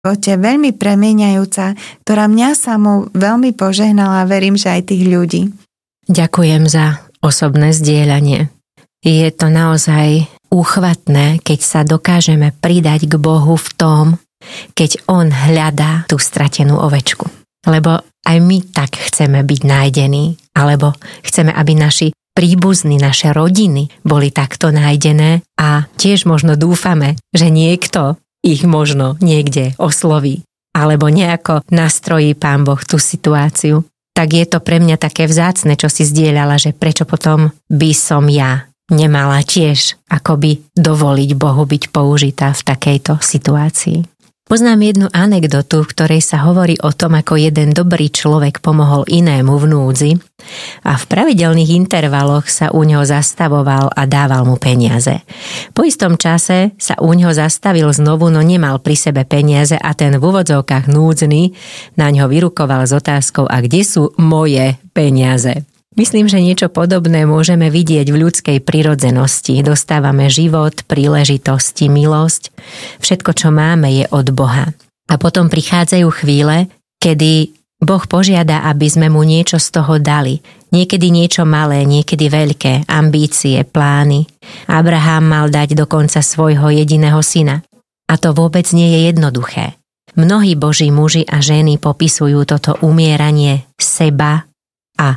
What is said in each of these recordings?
veľmi premieňajúca, ktorá mňa samú veľmi požehnala a verím, že aj tých ľudí. Ďakujem za osobné zdieľanie. Je to naozaj úchvatné, keď sa dokážeme pridať k Bohu v tom, keď On hľadá tú stratenú ovečku. Lebo aj my tak chceme byť nájdení, alebo chceme, aby naši príbuzní, naše rodiny boli takto nájdené a tiež možno dúfame, že niekto ich možno niekde osloví alebo nejako nastrojí Pán Boh tú situáciu. Tak je to pre mňa také vzácne, čo si zdieľala, že prečo potom by som ja nemala tiež akoby dovoliť Bohu byť použitá v takejto situácii. Poznám jednu anekdotu, v ktorej sa hovorí o tom, ako jeden dobrý človek pomohol inému v núdzi a v pravidelných intervaloch sa u neho zastavoval a dával mu peniaze. Po istom čase sa u neho zastavil znovu, no nemal pri sebe peniaze a ten v úvodzovkách núdzny na ňo vyrukoval s otázkou: a kde sú moje peniaze? Myslím, že niečo podobné môžeme vidieť v ľudskej prirodzenosti. Dostávame život, príležitosti, milosť. Všetko, čo máme, je od Boha. A potom prichádzajú chvíle, kedy Boh požiada, aby sme mu niečo z toho dali. Niekedy niečo malé, niekedy veľké, ambície, plány. Abraham mal dať dokonca svojho jediného syna. A to vôbec nie je jednoduché. Mnohí Boží muži a ženy popisujú toto umieranie seba a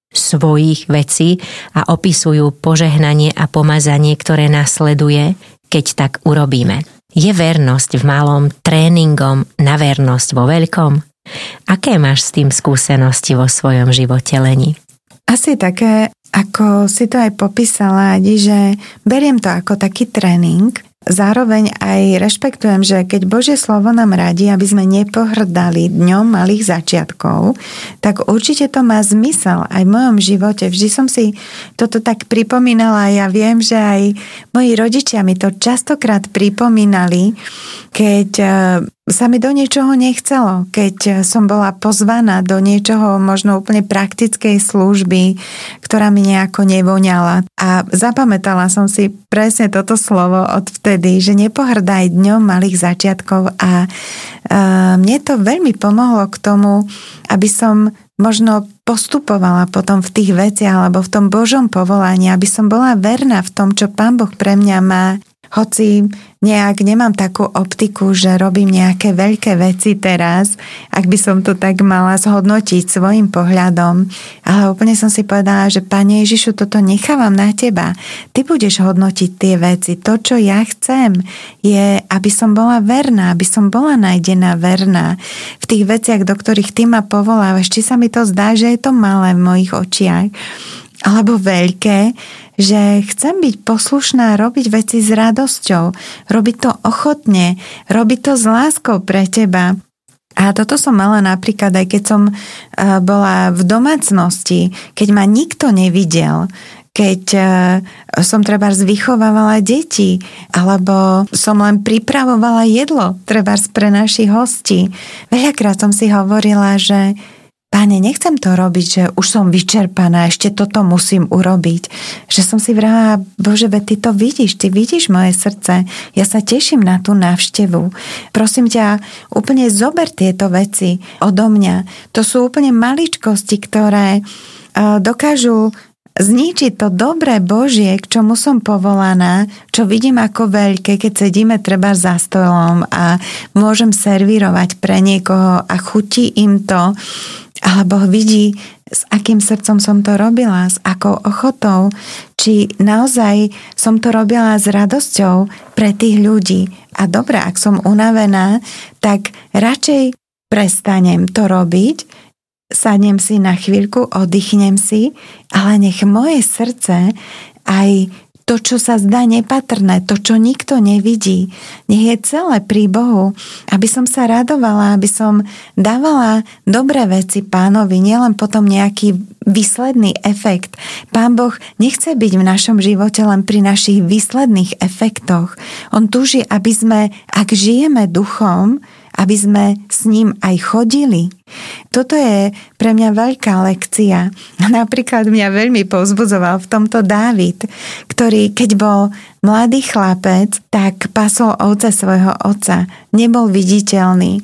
svojich vecí a opisujú požehnanie a pomazanie, ktoré nasleduje, keď tak urobíme. Je vernosť v malom tréningom na vernosť vo veľkom? Aké máš s tým skúsenosti vo svojom živote, Leni? Asi také, ako si to aj popísala, že beriem to ako taký tréning. Zároveň aj rešpektujem, že keď Božie slovo nám radí, aby sme nepohrdali dňom malých začiatkov, tak určite to má zmysel aj v mojom živote. Vždy som si toto tak pripomínala a ja viem, že aj moji rodičia mi to častokrát pripomínali, keď sa mi do niečoho nechcelo, keď som bola pozvaná do niečoho možno úplne praktickej služby, ktorá mi nejako nevoňala. A zapamätala som si presne toto slovo odvtedy, že nepohrdaj dňom malých začiatkov a mne to veľmi pomohlo k tomu, aby som možno postupovala potom v tých veciach alebo v tom Božom povolaní, aby som bola verná v tom, čo Pán Boh pre mňa má. Hoci nejak nemám takú optiku, že robím nejaké veľké veci teraz, ak by som to tak mala zhodnotiť svojim pohľadom. Ale úplne som si povedala, že Pane Ježišu, toto nechávam na Teba. Ty budeš hodnotiť tie veci. To, čo ja chcem, je, aby som bola verná, aby som bola nájdená verná v tých veciach, do ktorých Ty ma povolávaš. Či sa mi to zdá, že je to malé v mojich očiach, alebo veľké, že chcem byť poslušná, robiť veci s radosťou, robiť to ochotne, robiť to s láskou pre Teba. A toto som mala napríklad aj keď som bola v domácnosti, keď ma nikto nevidel, keď som trebárs vychovávala deti, alebo som len pripravovala jedlo trebárs pre našich hostí. Veľakrát som si hovorila, že Páne, nechcem to robiť, že už som vyčerpaná, ešte toto musím urobiť. Že som si vrala, Bože, ty to vidíš, ty vidíš moje srdce. Ja sa teším na tú návštevu. Prosím ťa, úplne zober tieto veci odo mňa. To sú úplne maličkosti, ktoré dokážu zničiť to dobré Božie, k čomu som povolaná, čo vidím ako veľké, keď sedíme treba za stolom a môžem servírovať pre niekoho a chutí im to, alebo vidí, s akým srdcom som to robila, s akou ochotou, či naozaj som to robila s radosťou pre tých ľudí. A dobre, ak som unavená, tak radšej prestanem to robiť, sadnem si na chvíľku, oddychnem si, ale nech moje srdce aj to, čo sa zdá nepatrné, to, čo nikto nevidí, nech je celé pri Bohu, aby som sa radovala, aby som dávala dobré veci Pánovi, nielen potom nejaký výsledný efekt. Pán Boh nechce byť v našom živote len pri našich výsledných efektoch. On túži, aby sme, ak žijeme duchom, aby sme s ním aj chodili. Toto je pre mňa veľká lekcia. Napríklad mňa veľmi povzbudzoval v tomto Dávid, ktorý, keď bol mladý chlapec, tak pasol ovce svojho otca. Nebol viditeľný,